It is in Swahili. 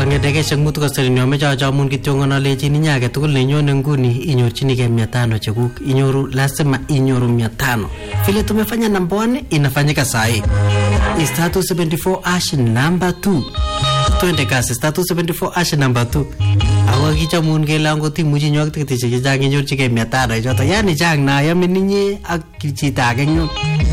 Kang'eteke Shengmutu Kostorin yomeche achamun kityo ng'ololejin inye age tugul nenyone nguni inyorchinigei 500 chekuk. Lazima inyoru 500. Vile tumefanya namba 1 inafanyika sahi. Status 74 ash number 2. Twende kasi status 74 ash number 2. Ako kichamun kele angot imuchi nyok tikitishek chechang inyorchigei 500 choto. Yani chang na yamin inye ak chito age nyun.